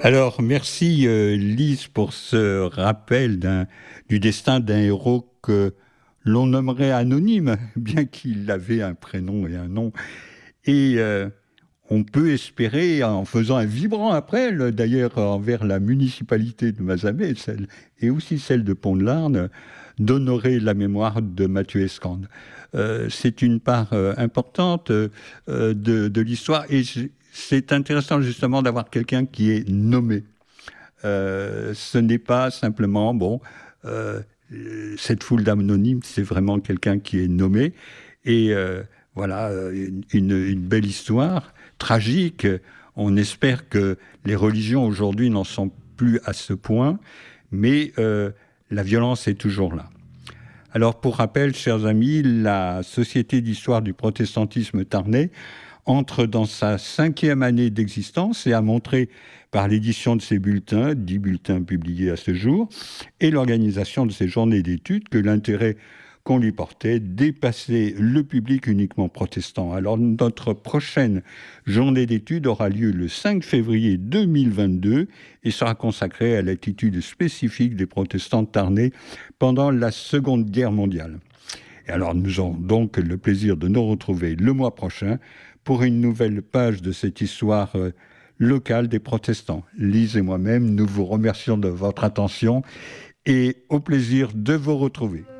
Alors, merci Lise pour ce rappel du destin d'un héros que l'on nommerait anonyme, bien qu'il avait un prénom et un nom. Et on peut espérer, en faisant un vibrant appel, d'ailleurs envers la municipalité de Mazamet et aussi celle de Pont-de-Larn, d'honorer la mémoire de Mathieu Escande. C'est une part importante de l'histoire et c'est intéressant justement d'avoir quelqu'un qui est nommé. Ce n'est pas simplement, euh, cette foule d'anonymes, c'est vraiment quelqu'un qui est nommé. Et voilà, une belle histoire, tragique. On espère que les religions aujourd'hui n'en sont plus à ce point, mais la violence est toujours là. Alors, pour rappel, chers amis, la Société d'histoire du protestantisme tarnais entre dans sa 5e année d'existence et a montré par l'édition de ses bulletins, 10 bulletins publiés à ce jour, et l'organisation de ses journées d'études, que l'intérêt qu'on lui portait dépassait le public uniquement protestant. Alors notre prochaine journée d'études aura lieu le 5 février 2022 et sera consacrée à l'attitude spécifique des protestants tarnais pendant la Seconde Guerre mondiale. Et alors nous aurons donc le plaisir de nous retrouver le mois prochain pour une nouvelle page de cette histoire locale des protestants. Lise et moi-même, nous vous remercions de votre attention et au plaisir de vous retrouver.